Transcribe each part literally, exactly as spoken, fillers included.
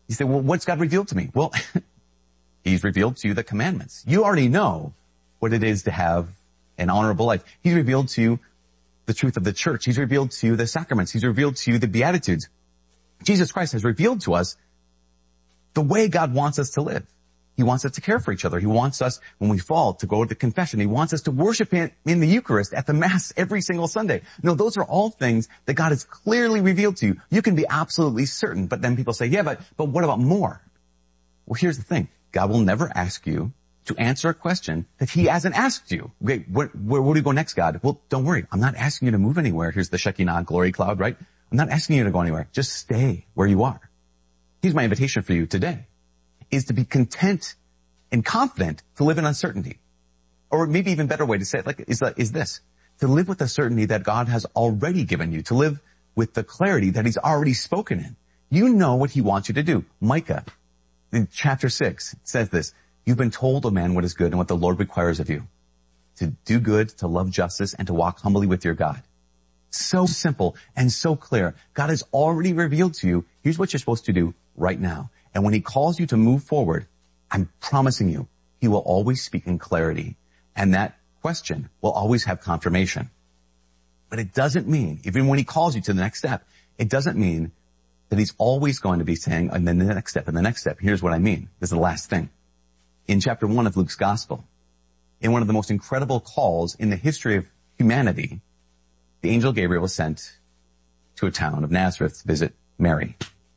You say, well, what's God revealed to me? Well, he's revealed to you the commandments. You already know what it is to have an honorable life. He's revealed to you the truth of the church. He's revealed to you the sacraments. He's revealed to you the Beatitudes. Jesus Christ has revealed to us the way God wants us to live. He wants us to care for each other. He wants us, when we fall, to go to confession. He wants us to worship Him in the Eucharist at the Mass every single Sunday. No, those are all things that God has clearly revealed to you. You can be absolutely certain. But then people say, yeah, but, but what about more? Well, here's the thing. God will never ask you to answer a question that He hasn't asked you. Wait, where, where, where do you go next, God? Well, don't worry. I'm not asking you to move anywhere. Here's the Shekinah glory cloud, right? I'm not asking you to go anywhere. Just stay where you are. Here's my invitation for you today, is to be content and confident to live in uncertainty. Or maybe even better way to say it like is, uh, is this, to live with the certainty that God has already given you, to live with the clarity that He's already spoken in. You know what He wants you to do. Micah, in chapter six, says this, you've been told, O man, what is good and what the Lord requires of you, to do good, to love justice, and to walk humbly with your God. So simple and so clear. God has already revealed to you, here's what you're supposed to do right now. And when He calls you to move forward, I'm promising you, He will always speak in clarity. And that question will always have confirmation. But it doesn't mean, even when He calls you to the next step, it doesn't mean that He's always going to be saying, and then the next step, and the next step. Here's what I mean. This is the last thing. In chapter one of Luke's Gospel, in one of the most incredible calls in the history of humanity, the angel Gabriel was sent to a town of Nazareth to visit Mary.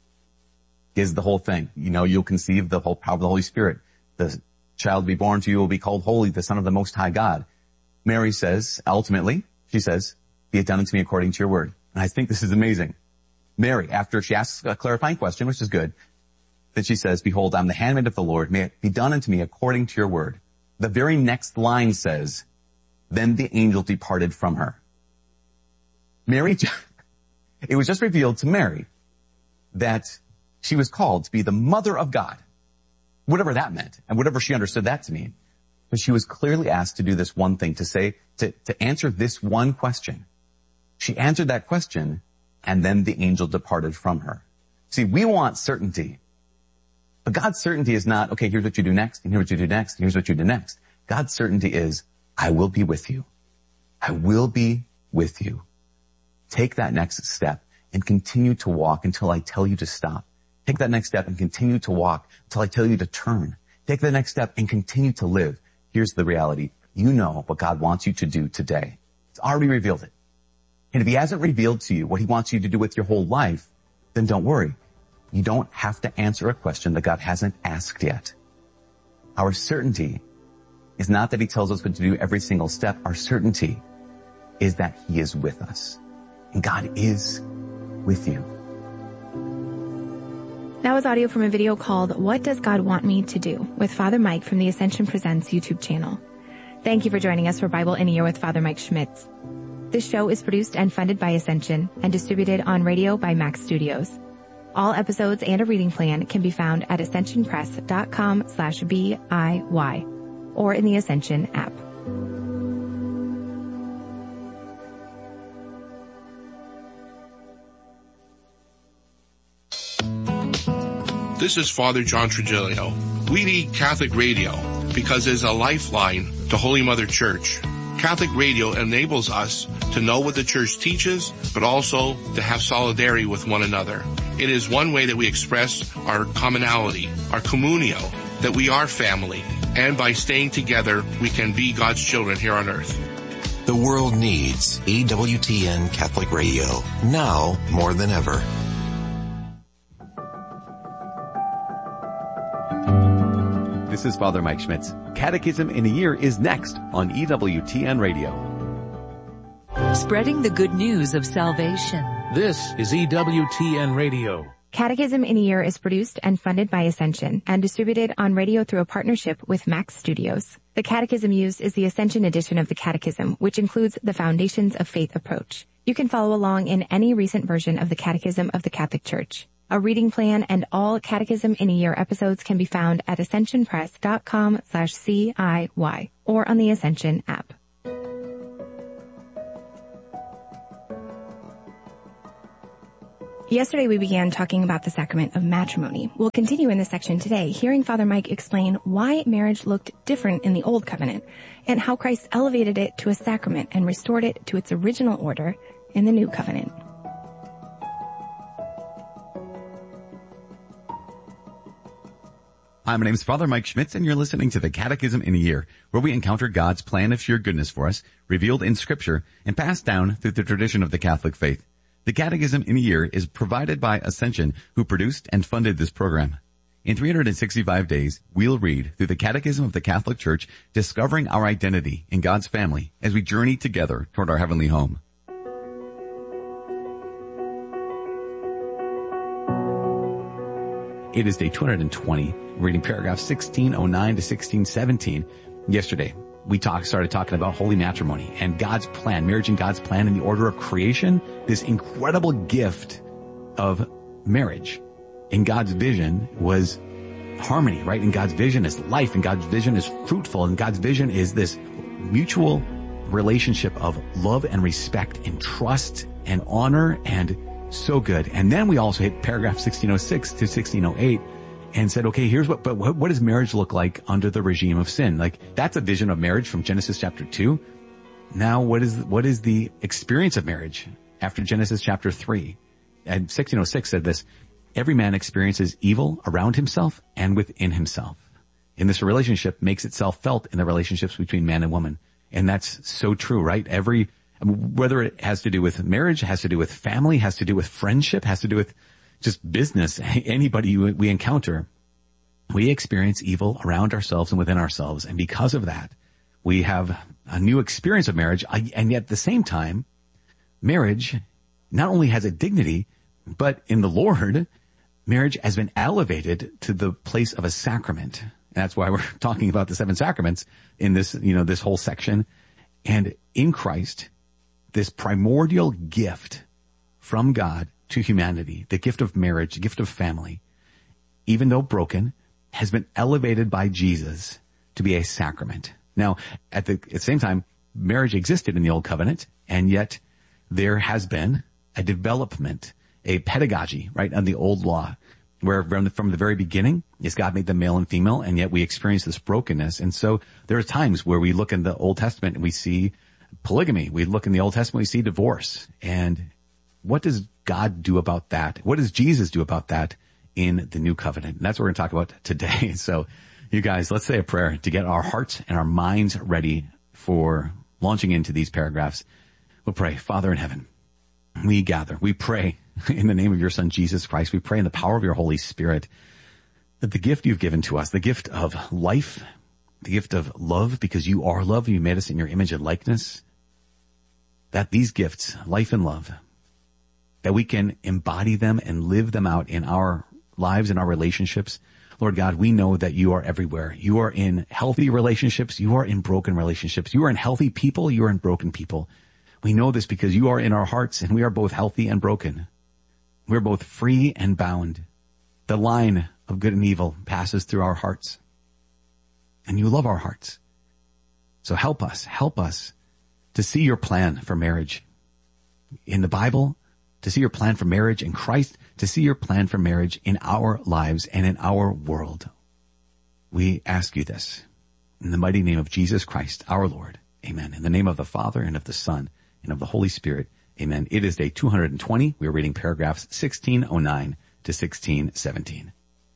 Is the whole thing. You know, you'll conceive the whole power of the Holy Spirit. The child to be born to you will be called holy, the Son of the Most High God. Mary says, ultimately, she says, be it done unto me according to your word. And I think this is amazing. Mary, after she asks a clarifying question, which is good, then she says, behold, I'm the handmaid of the Lord. May it be done unto me according to your word. The very next line says, then the angel departed from her. Mary, it was just revealed to Mary that she was called to be the mother of God, whatever that meant, and whatever she understood that to mean. But she was clearly asked to do this one thing, to say, to, to answer this one question. She answered that question, and then the angel departed from her. See, we want certainty. But God's certainty is not, okay, here's what you do next, and here's what you do next, and here's what you do next. God's certainty is, I will be with you. I will be with you. Take that next step and continue to walk until I tell you to stop. Take that next step and continue to walk until I tell you to turn. Take the next step and continue to live. Here's the reality. You know what God wants you to do today. He's already revealed it. And if He hasn't revealed to you what He wants you to do with your whole life, then don't worry. You don't have to answer a question that God hasn't asked yet. Our certainty is not that He tells us what to do every single step. Our certainty is that He is with us. And God is with you. That was audio from a video called What Does God Want Me to Do? With Father Mike from the Ascension Presents YouTube channel. Thank you for joining us for Bible in a Year with Father Mike Schmitz. This show is produced and funded by Ascension and distributed on radio by Max Studios. All episodes and a reading plan can be found at ascensionpress.com slash B-I-Y or in the Ascension app. This is Father John Trigilio. We need Catholic radio because it's a lifeline to Holy Mother Church. Catholic radio enables us to know what the Church teaches, but also to have solidarity with one another. It is one way that we express our commonality, our communio, that we are family, and by staying together, we can be God's children here on earth. The world needs E W T N Catholic Radio, now more than ever. This is Father Mike Schmitz. Catechism in a Year is next on E W T N Radio. Spreading the good news of salvation. This is E W T N Radio. Catechism in a Year is produced and funded by Ascension and distributed on radio through a partnership with Max Studios. The catechism used is the Ascension edition of the Catechism, which includes the Foundations of Faith approach. You can follow along in any recent version of the Catechism of the Catholic Church. A reading plan and all Catechism in a Year episodes can be found at ascensionpress.com slash C-I-Y or on the Ascension app. Yesterday we began talking about the sacrament of matrimony. We'll continue in this section today, hearing Father Mike explain why marriage looked different in the Old Covenant and how Christ elevated it to a sacrament and restored it to its original order in the New Covenant. Hi, my name is Father Mike Schmitz, and you're listening to the Catechism in a Year, where we encounter God's plan of sheer goodness for us, revealed in Scripture and passed down through the tradition of the Catholic faith. The Catechism in a Year is provided by Ascension, who produced and funded this program. In three hundred sixty-five days, we'll read through the Catechism of the Catholic Church, discovering our identity in God's family as we journey together toward our heavenly home. It is day two hundred twenty, reading paragraphs sixteen oh nine to sixteen seventeen. Yesterday, we talk, started talking about holy matrimony and God's plan, marriage and God's plan in the order of creation, this incredible gift of marriage. In God's vision was harmony, right? In God's vision is life, and God's vision is fruitful, and God's vision is this mutual relationship of love and respect and trust and honor, and so good. And then we also hit paragraph sixteen oh six to sixteen oh eight and said, okay, here's what, but what, what does marriage look like under the regime of sin? Like, that's a vision of marriage from Genesis chapter two. Now, what is, what is the experience of marriage after Genesis chapter three? And sixteen oh six said this: every man experiences evil around himself and within himself. And this relationship makes itself felt in the relationships between man and woman. And that's so true, right? Every, whether it has to do with marriage, has to do with family, has to do with friendship, has to do with just business, anybody we encounter, we experience evil around ourselves and within ourselves. And because of that, we have a new experience of marriage. And yet at the same time, marriage not only has a dignity, but in the Lord, marriage has been elevated to the place of a sacrament. And that's why we're talking about the seven sacraments in this, you know, this whole section. And in Christ, this primordial gift from God to humanity, the gift of marriage, the gift of family, even though broken, has been elevated by Jesus to be a sacrament. Now, at the, at the same time, marriage existed in the Old Covenant, and yet there has been a development, a pedagogy, right, on the old law, where from the, from the very beginning, yes, God made them male and female, and yet we experience this brokenness. And so there are times where we look in the Old Testament and we see polygamy. We look in the Old Testament, we see divorce. And what does God do about that? What does Jesus do about that in the New Covenant? And that's what we're going to talk about today. So you guys, let's say a prayer to get our hearts and our minds ready for launching into these paragraphs. We'll pray. Father in heaven, we gather, we pray in the name of your Son, Jesus Christ. We pray in the power of your Holy Spirit that the gift you've given to us, the gift of life, the gift of love, because you are love, you made us in your image and likeness, that these gifts, life and love, that we can embody them and live them out in our lives and our relationships. Lord God, we know that you are everywhere. You are in healthy relationships. You are in broken relationships. You are in healthy people. You are in broken people. We know this because you are in our hearts, and we are both healthy and broken. We're both free and bound. The line of good and evil passes through our hearts, and you love our hearts. So help us, help us to see your plan for marriage in the Bible, to see your plan for marriage in Christ, to see your plan for marriage in our lives and in our world. We ask you this in the mighty name of Jesus Christ, our Lord. Amen. In the name of the Father and of the Son and of the Holy Spirit. Amen. It is day two hundred twenty. We are reading paragraphs sixteen oh nine to sixteen seventeen.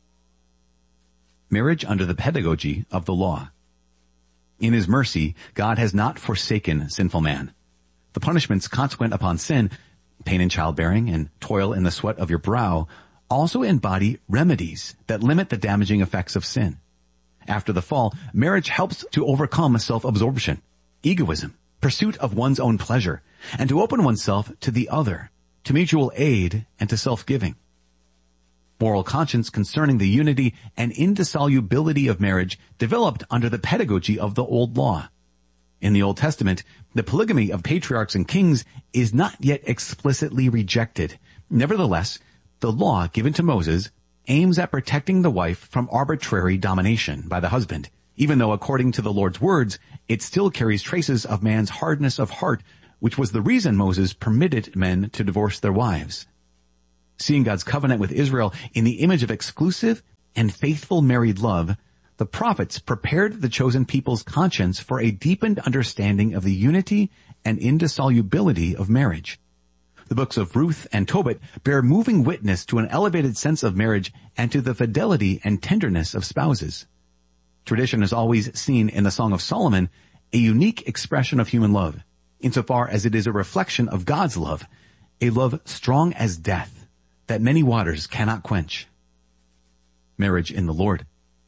Marriage under the pedagogy of the law. In his mercy, God has not forsaken sinful man. The punishments consequent upon sin, pain in childbearing and toil in the sweat of your brow, also embody remedies that limit the damaging effects of sin. After the fall, marriage helps to overcome self-absorption, egoism, pursuit of one's own pleasure, and to open oneself to the other, to mutual aid and to self-giving. Moral conscience concerning the unity and indissolubility of marriage developed under the pedagogy of the old law. In the Old Testament, the polygamy of patriarchs and kings is not yet explicitly rejected. Nevertheless, the law given to Moses aims at protecting the wife from arbitrary domination by the husband, even though according to the Lord's words, it still carries traces of man's hardness of heart, which was the reason Moses permitted men to divorce their wives. Seeing God's covenant with Israel in the image of exclusive and faithful married love, the prophets prepared the chosen people's conscience for a deepened understanding of the unity and indissolubility of marriage. The books of Ruth and Tobit bear moving witness to an elevated sense of marriage and to the fidelity and tenderness of spouses. Tradition has always seen in the Song of Solomon a unique expression of human love, insofar as it is a reflection of God's love, a love strong as death, that many waters cannot quench. Marriage in the Lord.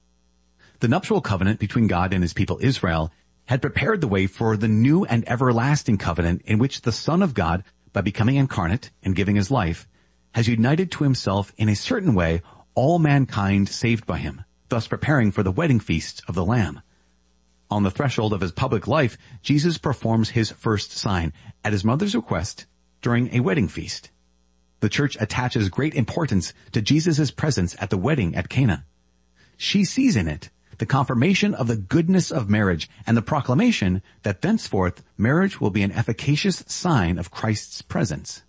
The nuptial covenant between God and his people Israel had prepared the way for the new and everlasting covenant in which the Son of God, by becoming incarnate and giving his life, has united to himself in a certain way all mankind saved by him, thus preparing for the wedding feast of the Lamb. On the threshold of his public life, Jesus performs his first sign, at his mother's request, during a wedding feast. The church attaches great importance to Jesus' presence at the wedding at Cana. She sees in it the confirmation of the goodness of marriage and the proclamation that thenceforth marriage will be an efficacious sign of Christ's presence.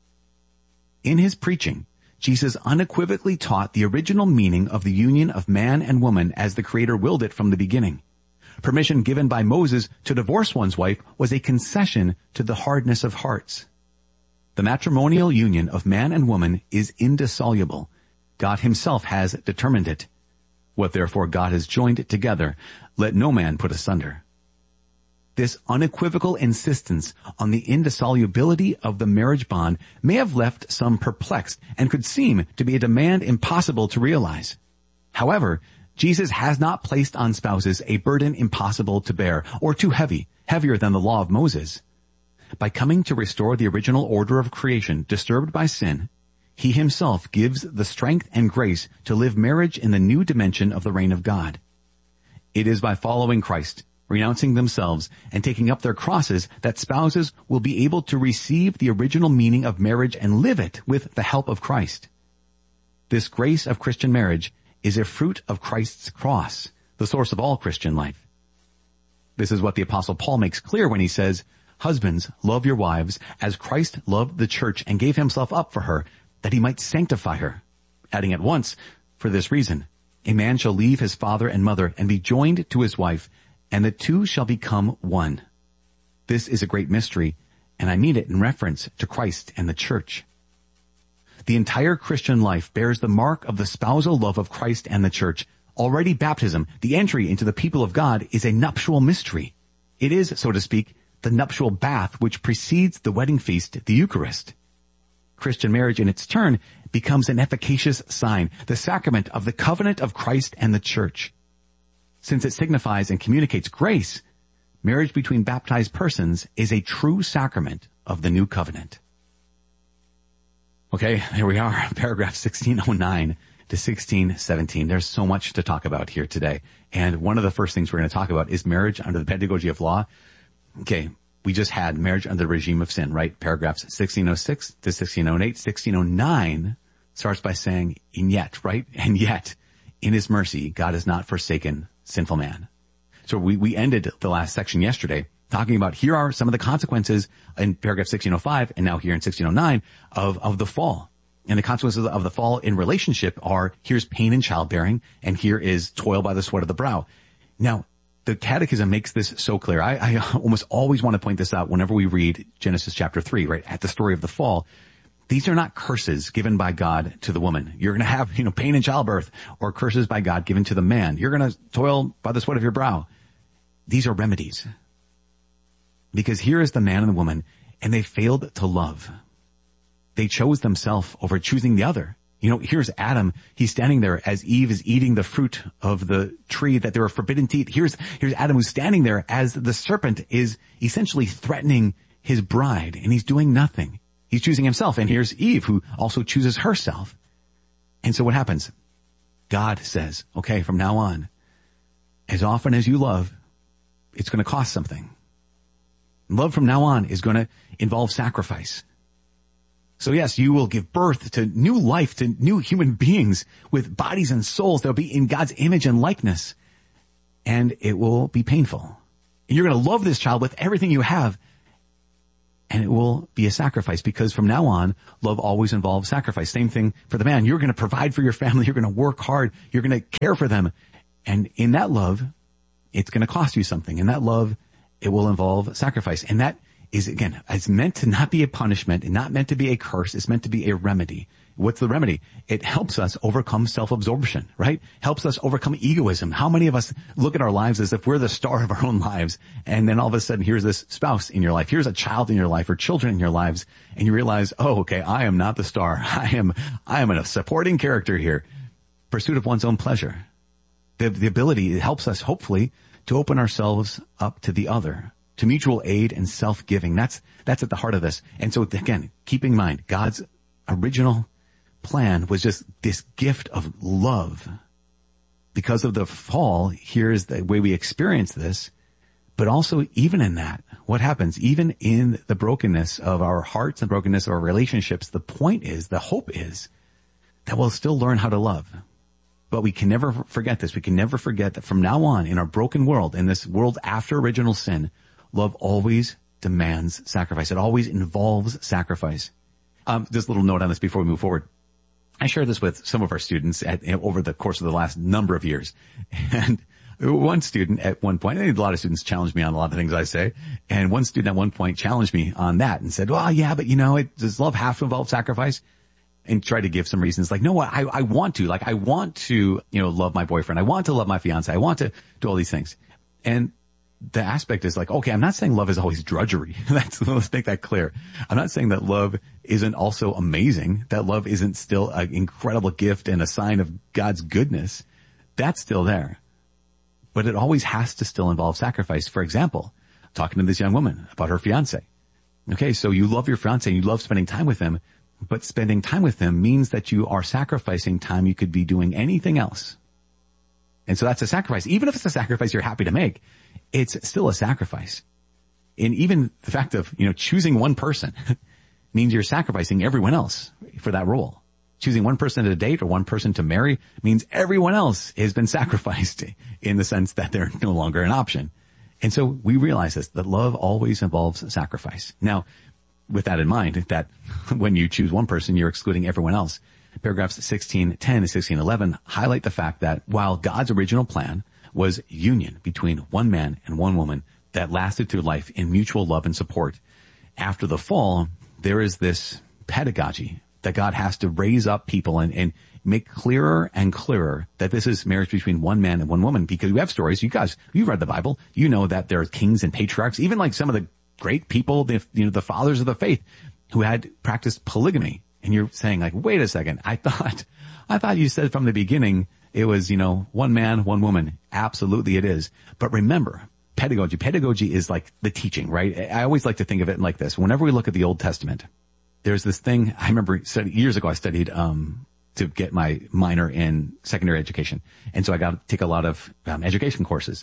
In his preaching, Jesus unequivocally taught the original meaning of the union of man and woman as the Creator willed it from the beginning. Permission given by Moses to divorce one's wife was a concession to the hardness of hearts. The matrimonial union of man and woman is indissoluble. God himself has determined it. What therefore God has joined together, let no man put asunder. This unequivocal insistence on the indissolubility of the marriage bond may have left some perplexed and could seem to be a demand impossible to realize. However, Jesus has not placed on spouses a burden impossible to bear or too heavy, heavier than the law of Moses. By coming to restore the original order of creation disturbed by sin, he himself gives the strength and grace to live marriage in the new dimension of the reign of God. It is by following Christ, renouncing themselves, and taking up their crosses that spouses will be able to receive the original meaning of marriage and live it with the help of Christ. This grace of Christian marriage is a fruit of Christ's cross, the source of all Christian life. This is what the Apostle Paul makes clear when he says, "Husbands, love your wives as Christ loved the church and gave himself up for her, that he might sanctify her," adding at once, "For this reason, a man shall leave his father and mother and be joined to his wife, and the two shall become one." This is a great mystery, and I mean it in reference to Christ and the church. The entire Christian life bears the mark of the spousal love of Christ and the church. Already baptism, the entry into the people of God, is a nuptial mystery. It is, so to speak, the nuptial bath which precedes the wedding feast, the Eucharist. Christian marriage in its turn becomes an efficacious sign, the sacrament of the covenant of Christ and the church. Since it signifies and communicates grace, marriage between baptized persons is a true sacrament of the new covenant. Okay, here we are, paragraph sixteen oh nine to sixteen seventeen. There's so much to talk about here today. And one of the first things we're going to talk about is marriage under the pedagogy of law. Okay, we just had marriage under the regime of sin, right? Paragraphs sixteen oh six to sixteen oh eight. sixteen oh nine starts by saying, and yet, right? And yet, in his mercy, God has not forsaken sinful man. So we, we ended the last section yesterday talking about here are some of the consequences in paragraph sixteen oh five and now here in sixteen oh nine of, of the fall. And the consequences of the fall in relationship are here's pain in childbearing and here is toil by the sweat of the brow. Now, the Catechism makes this so clear. I, I almost always want to point this out whenever we read Genesis chapter three, right? At the story of the fall. These are not curses given by God to the woman. You're going to have, you know, pain in childbirth, or curses by God given to the man. You're going to toil by the sweat of your brow. These are remedies. Because here is the man and the woman, and they failed to love. They chose themselves over choosing the other. You know, here's Adam. He's standing there as Eve is eating the fruit of the tree that they were forbidden to eat. Here's, here's Adam who's standing there as the serpent is essentially threatening his bride, and he's doing nothing. He's choosing himself. And here's Eve, who also chooses herself. And so what happens? God says, okay, from now on, as often as you love, it's going to cost something. Love from now on is going to involve sacrifice. So yes, you will give birth to new life, to new human beings with bodies and souls that will be in God's image and likeness. And it will be painful. And you're going to love this child with everything you have. and it will be a sacrifice, because from now on, love always involves sacrifice. Same thing for the man. You're going to provide for your family. You're going to work hard. You're going to care for them. And in that love, it's going to cost you something. In that love, it will involve sacrifice. And that is, again, it's meant to not be a punishment and not meant to be a curse. It's meant to be a remedy. What's the remedy? It helps us overcome self-absorption, right? Helps us overcome egoism. How many of us look at our lives as if we're the star of our own lives, and then all of a sudden here's this spouse in your life, here's a child in your life, or children in your lives, and you realize, oh, okay, I am not the star. I am, I am a supporting character here. Pursuit of one's own pleasure. The, the ability, it helps us, hopefully, to open ourselves up to the other, to mutual aid and self-giving. That's, that's at the heart of this. And so again, keep in mind, God's original plan was just this gift of love. Because of the fall, here's the way we experience this. But also, even in that, what happens? Even in the brokenness of our hearts and brokenness of our relationships, the point is, the hope is, that we'll still learn how to love. But we can never forget this. We can never forget that from now on, in our broken world, in this world after original sin, love always demands sacrifice. It always involves sacrifice. Um, just a little note on this before we move forward. I share this with some of our students at, over the course of the last number of years. And one student at one point, and a lot of students challenge me on a lot of things I say, and one student at one point challenged me on that and said, well, yeah, but you know, it, does love have to involve sacrifice? And tried to give some reasons like, no, I, I want to, like, I want to, you know, love my boyfriend. I want to love my fiance. I want to do all these things. And the aspect is like, okay, I'm not saying love is always drudgery. That's, let's make that clear. I'm not saying that love isn't also amazing, that love isn't still an incredible gift and a sign of God's goodness. That's still there. But it always has to still involve sacrifice. For example, talking to this young woman about her fiance. Okay, so you love your fiance and you love spending time with him, but spending time with him means that you are sacrificing time you could be doing anything else. And so that's a sacrifice. Even if it's a sacrifice you're happy to make, it's still a sacrifice. And even the fact of, you know, choosing one person means you're sacrificing everyone else for that role. Choosing one person to date or one person to marry means everyone else has been sacrificed in the sense that they're no longer an option. And so we realize this, that love always involves sacrifice. Now, with that in mind, that when you choose one person, you're excluding everyone else. Paragraphs sixteen ten and sixteen eleven highlight the fact that while God's original plan was union between one man and one woman that lasted through life in mutual love and support, after the fall, there is this pedagogy that God has to raise up people and, and make clearer and clearer that this is marriage between one man and one woman. Because we have stories, you guys, you've read the Bible, you know that there are kings and patriarchs, even like some of the great people, the, you know, the fathers of the faith who had practiced polygamy. And you're saying like, wait a second, I thought, I thought you said from the beginning it was, you know, one man, one woman. Absolutely it is. But remember, pedagogy, pedagogy is like the teaching, right? I always like to think of it like this. Whenever we look at the Old Testament, there's this thing, I remember study, years ago I studied, um, to get my minor in secondary education. And so I got to take a lot of um, education courses.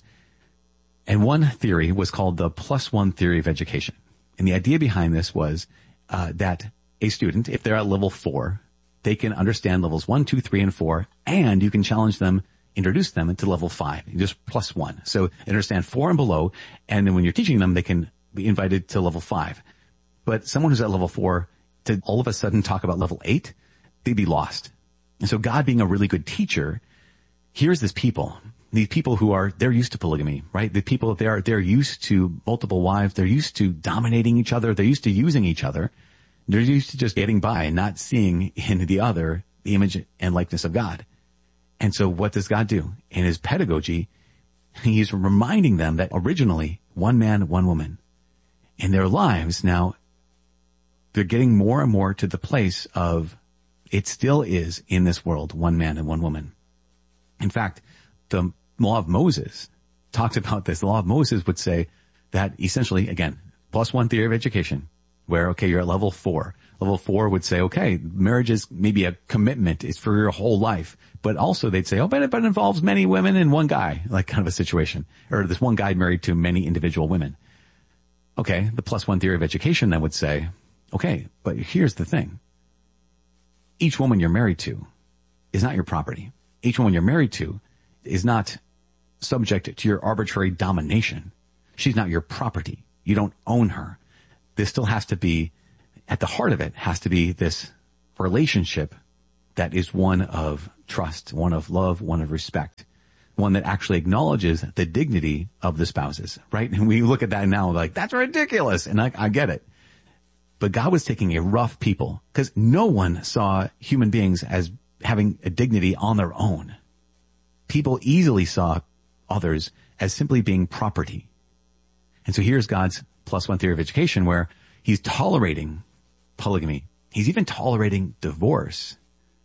And one theory was called the plus one theory of education. And the idea behind this was, uh, that a student, if they're at level four, they can understand levels one, two, three, and four, and you can challenge them, introduce them into level five, just plus one. So they understand four and below, and then when you're teaching them, they can be invited to level five. But someone who's at level four, to all of a sudden talk about level eight, they'd be lost. And so God being a really good teacher, here's this people, these people who are, they're used to polygamy, right? The people, they're, they're used to multiple wives, they're used to dominating each other, they're used to using each other. They're used to just getting by and not seeing in the other the image and likeness of God. And so what does God do? In his pedagogy, he's reminding them that originally one man, one woman. In their lives now, they're getting more and more to the place of it still is in this world one man and one woman. In fact, the law of Moses talks about this. The law of Moses would say that essentially, again, plus one theory of education, where, okay, you're at level four. Level four would say, okay, marriage is maybe a commitment. It's for your whole life. But also they'd say, oh, but it, but it involves many women and one guy, like kind of a situation. Or this one guy married to many individual women. Okay, the plus one theory of education then would say, okay, but here's the thing. Each woman you're married to is not your property. Each woman you're married to is not subject to your arbitrary domination. She's not your property. You don't own her. this still has to be, at the heart of it, has to be this relationship that is one of trust, one of love, one of respect, one that actually acknowledges the dignity of the spouses, right? And we look at that now like, that's ridiculous. And I, I get it. But God was taking a rough people because no one saw human beings as having a dignity on their own. People easily saw others as simply being property. And so here's God's plus one theory of education where he's tolerating polygamy. He's even tolerating divorce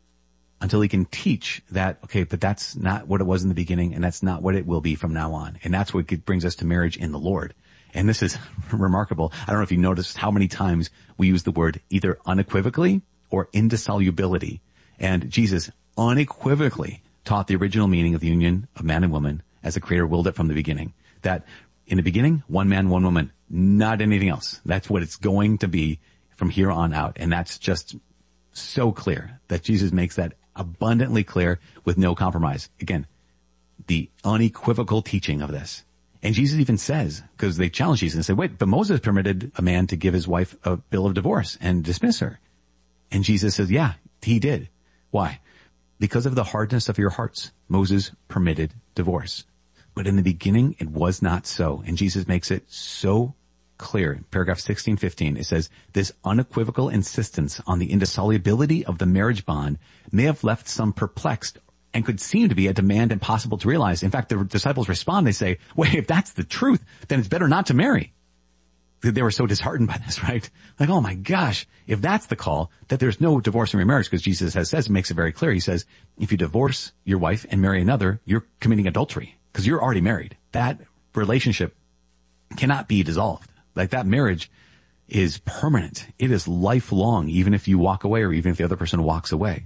until he can teach that, okay, but that's not what it was in the beginning, and that's not what it will be from now on. And that's what brings us to marriage in the Lord. And this is remarkable. I don't know if you noticed how many times we use the word either unequivocally or indissolubility. And Jesus unequivocally taught the original meaning of the union of man and woman as the Creator willed it from the beginning. That in the beginning, one man, one woman, not anything else. That's what it's going to be from here on out. And that's just so clear that Jesus makes that abundantly clear with no compromise. Again, the unequivocal teaching of this. And Jesus even says, because they challenge Jesus and say, wait, but Moses permitted a man to give his wife a bill of divorce and dismiss her. And Jesus says, yeah, he did. Why? Because of the hardness of your hearts, Moses permitted divorce. But in the beginning, it was not so. And Jesus makes it so clear. In paragraph sixteen fifteen, it says, this unequivocal insistence on the indissolubility of the marriage bond may have left some perplexed and could seem to be a demand impossible to realize. In fact, the disciples respond. They say, wait, if that's the truth, then it's better not to marry. They were so disheartened by this, right? Like, oh my gosh, if that's the call, that there's no divorce in remarriage, because Jesus has says, makes it very clear. He says, if you divorce your wife and marry another, you're committing adultery because you're already married. That relationship cannot be dissolved. Like that marriage is permanent. It is lifelong, even if you walk away or even if the other person walks away.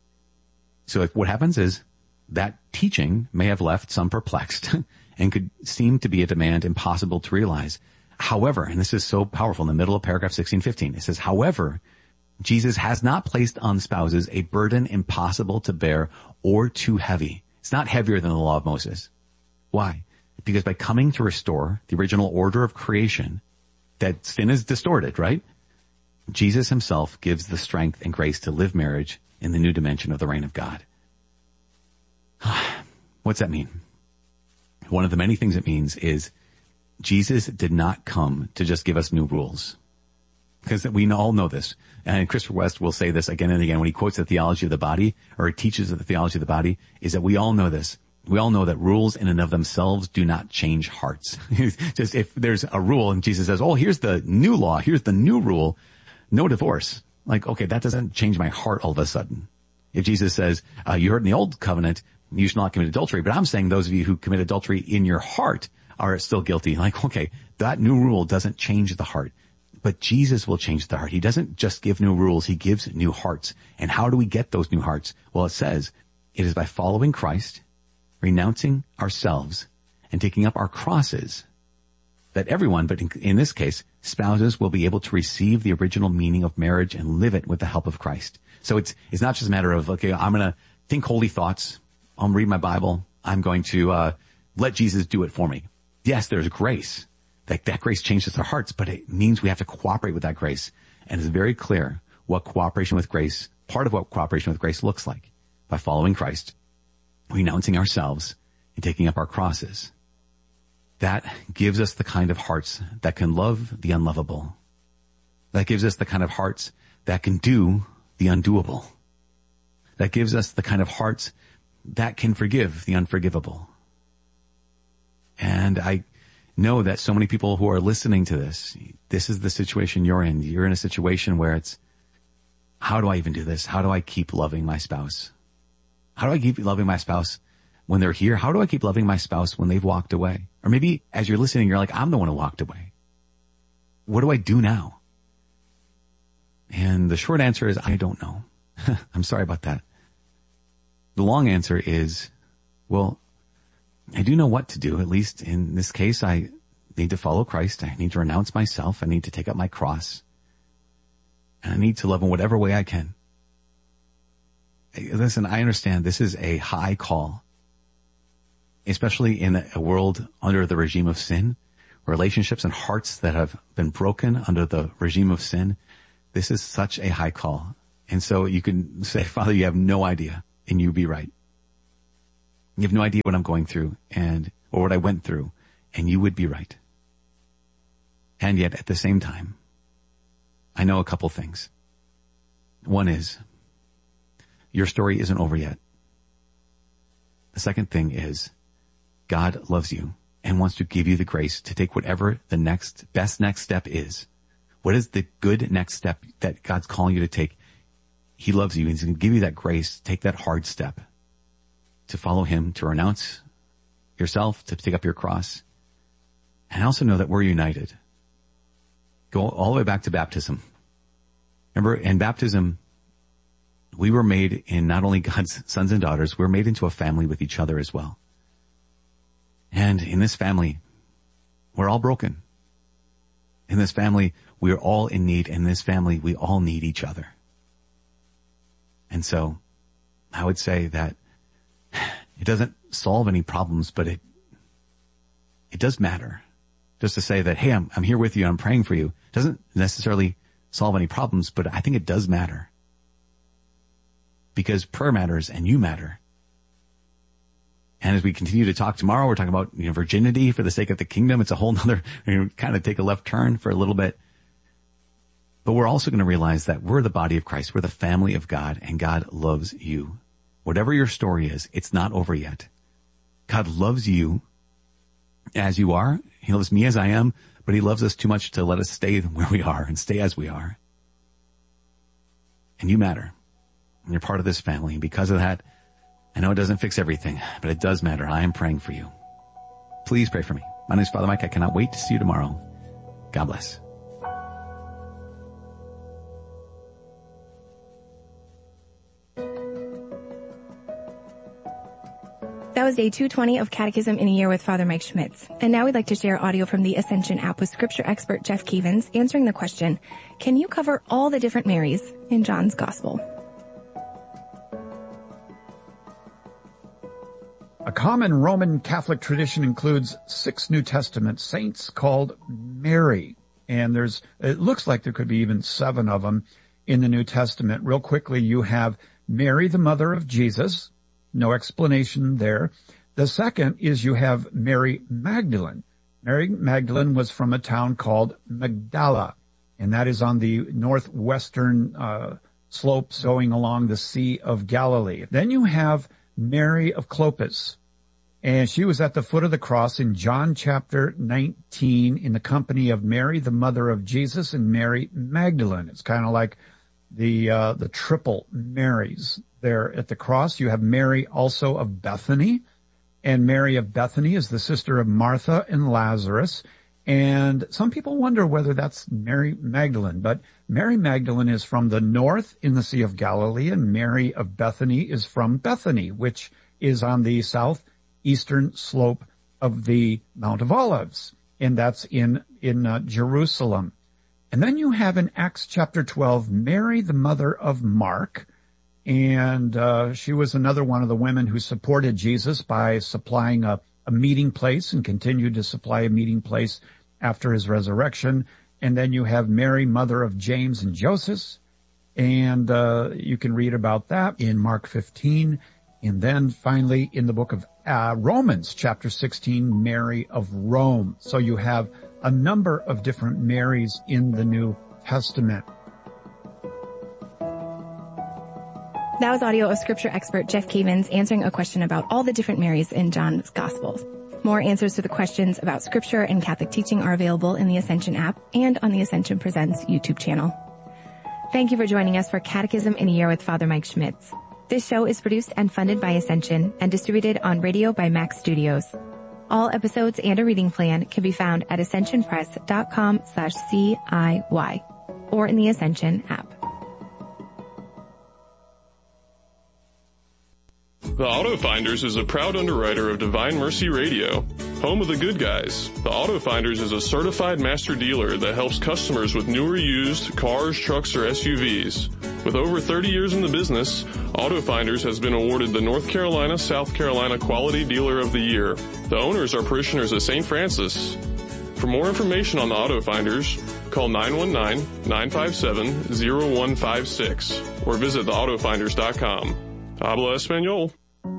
So like what happens is that teaching may have left some perplexed and could seem to be a demand impossible to realize. However, and this is so powerful in the middle of paragraph sixteen fifteen, it says, however, Jesus has not placed on spouses a burden impossible to bear or too heavy. It's not heavier than the law of Moses. Why? Because by coming to restore the original order of creation, that sin is distorted, right? Jesus himself gives the strength and grace to live marriage in the new dimension of the reign of God. What's that mean? One of the many things it means is Jesus did not come to just give us new rules. Because we all know this. And Christopher West will say this again and again when he quotes the theology of the body, or he teaches the theology of the body, is that we all know this. We all know that rules in and of themselves do not change hearts. Just if there's a rule and Jesus says, oh, here's the new law, here's the new rule, no divorce. Like, okay, that doesn't change my heart all of a sudden. If Jesus says, uh, you heard in the old covenant, you should not commit adultery, but I'm saying those of you who commit adultery in your heart are still guilty. Like, okay, that new rule doesn't change the heart, but Jesus will change the heart. He doesn't just give new rules. He gives new hearts. And how do we get those new hearts? Well, it says it is by following Christ, renouncing ourselves, and taking up our crosses, that everyone, but in, in this case, spouses will be able to receive the original meaning of marriage and live it with the help of Christ. So it's, it's not just a matter of, okay, I'm going to think holy thoughts. I'm read my Bible. I'm going to, uh, let Jesus do it for me. Yes, there's grace. That, that grace changes our hearts, but it means we have to cooperate with that grace. And it's very clear what cooperation with grace, part of what cooperation with grace looks like, by following Christ, renouncing ourselves, and taking up our crosses. That gives us the kind of hearts that can love the unlovable. That gives us the kind of hearts that can do the undoable. That gives us the kind of hearts that can forgive the unforgivable. And I know that so many people who are listening to this, this is the situation you're in. You're in a situation where it's, how do I even do this? How do I keep loving my spouse? How do I keep loving my spouse when they're here? How do I keep loving my spouse when they've walked away? Or maybe as you're listening, you're like, I'm the one who walked away. What do I do now? And the short answer is, I don't know. I'm sorry about that. The long answer is, well, I do know what to do. At least in this case, I need to follow Christ. I need to renounce myself. I need to take up my cross. And I need to love in whatever way I can. Listen, I understand this is a high call, especially in a world under the regime of sin, relationships and hearts that have been broken under the regime of sin. This is such a high call. And so you can say, Father, you have no idea, and you be right. You have no idea what I'm going through and, or what I went through, and you would be right. And yet at the same time, I know a couple things. One is, your story isn't over yet. The second thing is, God loves you and wants to give you the grace to take whatever the next, best next step is. What is the good next step that God's calling you to take? He loves you and He's going to give you that grace to take that hard step, to follow Him, to renounce yourself, to take up your cross. And I also know that we're united. Go all the way back to baptism. Remember, in baptism, we were made in not only God's sons and daughters, we were made into a family with each other as well. And in this family, we're all broken. In this family, we are all in need. In this family, we all need each other. And so I would say that it doesn't solve any problems, but it, it does matter. Just to say that, hey, I'm, I'm here with you and I'm praying for you doesn't necessarily solve any problems, but I think it does matter. Because prayer matters and you matter. And as we continue to talk tomorrow, we're talking about, you know, virginity for the sake of the kingdom. It's a whole nother, you know, kind of take a left turn for a little bit. But we're also going to realize that we're the body of Christ. We're the family of God, and God loves you. Whatever your story is, it's not over yet. God loves you as you are. He loves me as I am, but He loves us too much to let us stay where we are and stay as we are. And you matter. And you're part of this family. And because of that, I know it doesn't fix everything, but it does matter. I am praying for you. Please pray for me. My name is Father Mike. I cannot wait to see you tomorrow. God bless. That was day two twenty of Catechism in a Year with Father Mike Schmitz. And now we'd like to share audio from the Ascension app with scripture expert Jeff Cavins answering the question, can you cover all the different Marys in John's Gospel? A common Roman Catholic tradition includes six New Testament saints called Mary. And there's, it looks like there could be even seven of them in the New Testament. Real quickly, you have Mary, the mother of Jesus. No explanation there. The second is you have Mary Magdalene. Mary Magdalene was from a town called Magdala, and that is on the northwestern uh, slopes going along the Sea of Galilee. Then you have Mary of Clopas, and she was at the foot of the cross in John chapter nineteen in the company of Mary, the mother of Jesus, and Mary Magdalene. It's kind of like the uh, the triple Marys there at the cross. You have Mary also of Bethany, and Mary of Bethany is the sister of Martha and Lazarus. And some people wonder whether that's Mary Magdalene, but Mary Magdalene is from the north in the Sea of Galilee, and Mary of Bethany is from Bethany, which is on the southeastern slope of the Mount of Olives, and that's in in uh, Jerusalem. And then you have in Acts chapter twelve, Mary, the mother of Mark, and uh, she was another one of the women who supported Jesus by supplying a a meeting place and continued to supply a meeting place after his resurrection. And then you have Mary, mother of James and Joseph, and uh, you can read about that in Mark fifteen. And then finally in the book of uh, Romans, chapter sixteen, Mary of Rome. So you have a number of different Marys in the New Testament. That was audio of scripture expert Jeff Cavins answering a question about all the different Marys in John's Gospels. More answers to the questions about scripture and Catholic teaching are available in the Ascension app and on the Ascension Presents YouTube channel. Thank you for joining us for Catechism in a Year with Father Mike Schmitz. This show is produced and funded by Ascension and distributed on radio by Max Studios. All episodes and a reading plan can be found at ascensionpress.com slash CIY or in the Ascension app. The Auto Finders is a proud underwriter of Divine Mercy Radio, home of the good guys. The Auto Finders is a certified master dealer that helps customers with new or used cars, trucks, or S U Vs. With over thirty years in the business, Auto Finders has been awarded the North Carolina, South Carolina Quality Dealer of the Year. The owners are parishioners of Saint Francis. For more information on the Auto Finders, call nine one nine, nine five seven, zero one five six or visit the auto finders dot com. Habla Espanol.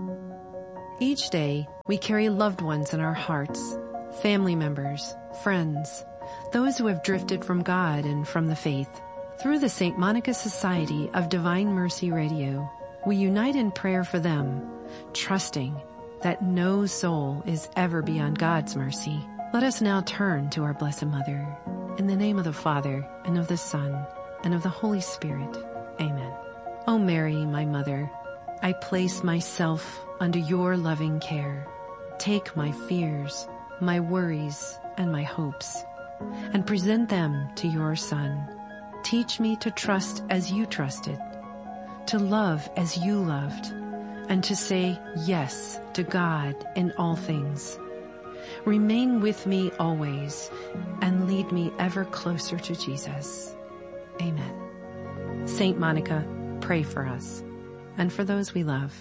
Each day, we carry loved ones in our hearts, family members, friends, those who have drifted from God and from the faith. Through the Saint Monica Society of Divine Mercy Radio, we unite in prayer for them, trusting that no soul is ever beyond God's mercy. Let us now turn to our Blessed Mother. In the name of the Father, and of the Son, and of the Holy Spirit. Amen. O Mary, my Mother, I place myself under your loving care. Take my fears, my worries, and my hopes, and present them to your Son. Teach me to trust as you trusted, to love as you loved, and to say yes to God in all things. Remain with me always, and lead me ever closer to Jesus. Amen. Saint Monica, pray for us, and for those we love.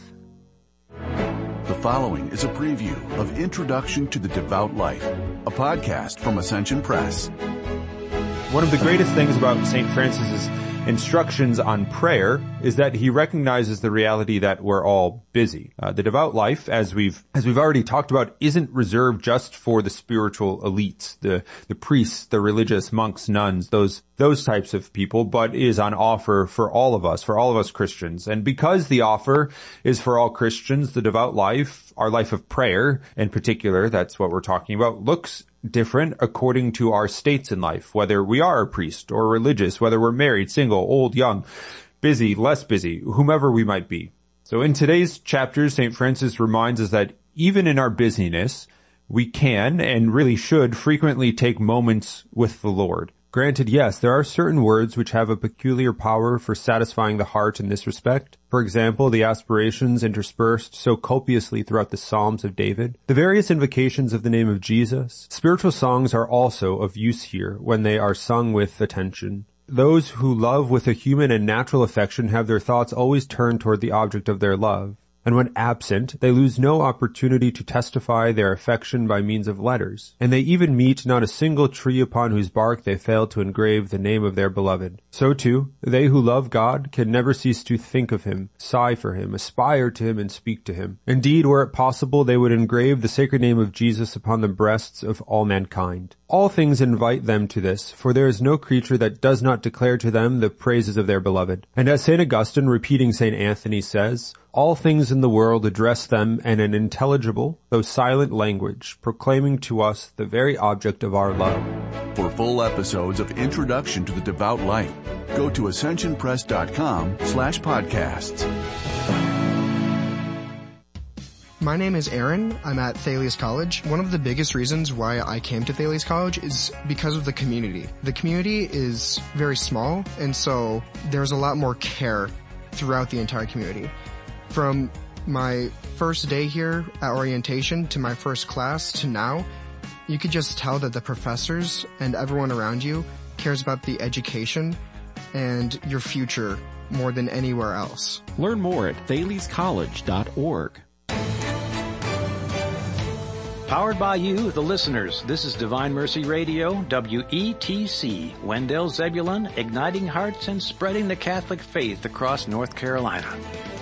The following is a preview of Introduction to the Devout Life, a podcast from Ascension Press. One of the greatest things about Saint Francis's instructions on prayer is that he recognizes the reality that we're all busy. Uh, the devout life, as we've as we've already talked about, isn't reserved just for the spiritual elites, the the priests, the religious monks, nuns, those those types of people, but is on offer for all of us, for all of us Christians. And because the offer is for all Christians, the devout life, our life of prayer in particular, that's what we're talking about, looks different according to our states in life, whether we are a priest or religious, whether we're married, single, old, young, busy, less busy, whomever we might be. So in today's chapters, Saint Francis reminds us that even in our busyness, we can and really should frequently take moments with the Lord. Granted, yes, there are certain words which have a peculiar power for satisfying the heart in this respect. For example, the aspirations interspersed so copiously throughout the Psalms of David, the various invocations of the name of Jesus. Spiritual songs are also of use here when they are sung with attention. Those who love with a human and natural affection have their thoughts always turned toward the object of their love. And when absent, they lose no opportunity to testify their affection by means of letters. And they even meet not a single tree upon whose bark they fail to engrave the name of their beloved. So too, they who love God can never cease to think of him, sigh for him, aspire to him, and speak to him. Indeed, were it possible, they would engrave the sacred name of Jesus upon the breasts of all mankind. All things invite them to this, for there is no creature that does not declare to them the praises of their beloved. And as Saint Augustine, repeating Saint Anthony, says, all things in the world address them in an intelligible, though silent language, proclaiming to us the very object of our love. For full episodes of Introduction to the Devout Life, go to ascension press dot com slash podcasts. My name is Aaron. I'm at Thales College. One of the biggest reasons why I came to Thales College is because of the community. The community is very small, and so there's a lot more care throughout the entire community. From my first day here at orientation to my first class to now, you could just tell that the professors and everyone around you cares about the education and your future more than anywhere else. Learn more at thales college dot org. Powered by you, the listeners. This is Divine Mercy Radio, W E T C, Wendell Zebulon, igniting hearts and spreading the Catholic faith across North Carolina.